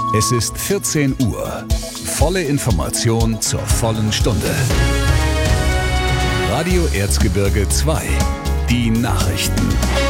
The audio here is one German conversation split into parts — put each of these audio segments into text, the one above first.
Es ist 14 Uhr. Volle Information zur vollen Stunde. Radio Erzgebirge 2. Die Nachrichten.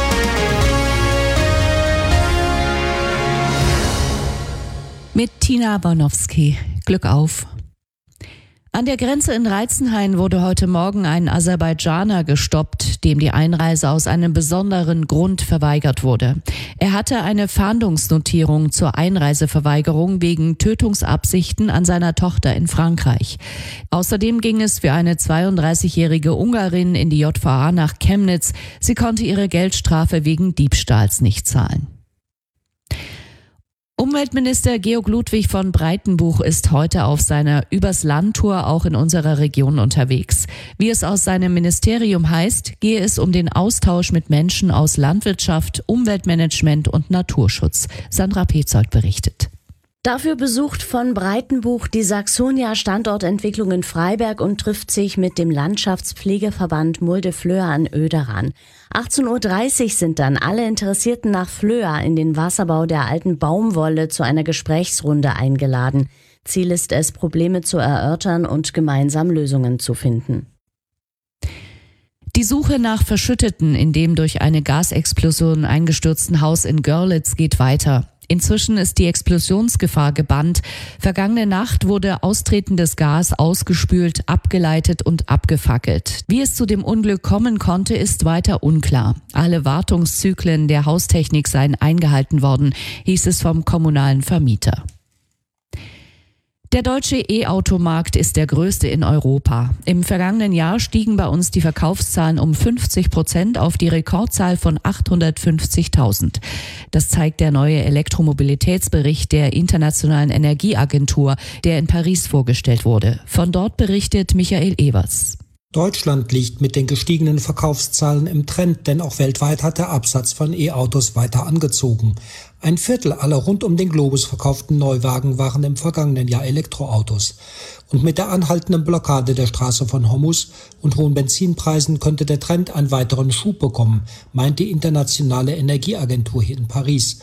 Mit Tina Bornowski. Glück auf. An der Grenze in Reitzenhain wurde heute Morgen ein Aserbaidschaner gestoppt, dem die Einreise aus einem besonderen Grund verweigert wurde. Er hatte eine Fahndungsnotierung zur Einreiseverweigerung wegen Tötungsabsichten an seiner Tochter in Frankreich. Außerdem ging es für eine 32-jährige Ungarin in die JVA nach Chemnitz. Sie konnte ihre Geldstrafe wegen Diebstahls nicht zahlen. Umweltminister Georg Ludwig von Breitenbuch ist heute auf seiner Übers-Land-Tour auch in unserer Region unterwegs. Wie es aus seinem Ministerium heißt, gehe es um den Austausch mit Menschen aus Landwirtschaft, Umweltmanagement und Naturschutz. Sandra Petzold berichtet. Dafür besucht von Breitenbuch die Saxonia Standortentwicklung in Freiberg und trifft sich mit dem Landschaftspflegeverband Mulde-Flöa an Oederan. 18.30 Uhr sind dann alle Interessierten nach Flöa in den Wasserbau der alten Baumwolle zu einer Gesprächsrunde eingeladen. Ziel ist es, Probleme zu erörtern und gemeinsam Lösungen zu finden. Die Suche nach Verschütteten in dem durch eine Gasexplosion eingestürzten Haus in Görlitz geht weiter. Inzwischen ist die Explosionsgefahr gebannt. Vergangene Nacht wurde austretendes Gas ausgespült, abgeleitet und abgefackelt. Wie es zu dem Unglück kommen konnte, ist weiter unklar. Alle Wartungszyklen der Haustechnik seien eingehalten worden, hieß es vom kommunalen Vermieter. Der deutsche E-Automarkt ist der größte in Europa. Im vergangenen Jahr stiegen bei uns die Verkaufszahlen um 50% auf die Rekordzahl von 850.000. Das zeigt der neue Elektromobilitätsbericht der Internationalen Energieagentur, der in Paris vorgestellt wurde. Von dort berichtet Michael Evers. Deutschland liegt mit den gestiegenen Verkaufszahlen im Trend, denn auch weltweit hat der Absatz von E-Autos weiter angezogen. 1/4 aller rund um den Globus verkauften Neuwagen waren im vergangenen Jahr Elektroautos. Und mit der anhaltenden Blockade der Straße von Hormuz und hohen Benzinpreisen könnte der Trend einen weiteren Schub bekommen, meint die Internationale Energieagentur hier in Paris.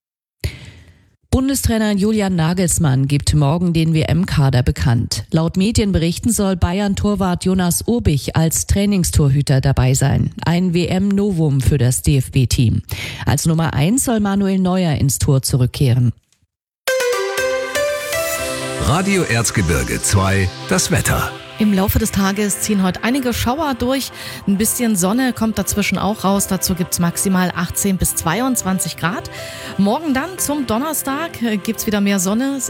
Bundestrainer Julian Nagelsmann gibt morgen den WM-Kader bekannt. Laut Medienberichten soll Bayern-Torwart Jonas Urbich als Trainingstorhüter dabei sein. Ein WM-Novum für das DFB-Team. Als Nummer 1 soll Manuel Neuer ins Tor zurückkehren. Radio Erzgebirge 2, das Wetter. Im Laufe des Tages ziehen heute einige Schauer durch. Ein bisschen Sonne kommt dazwischen auch raus. Dazu gibt's maximal 18 bis 22 Grad. Morgen dann zum Donnerstag gibt's wieder mehr Sonne.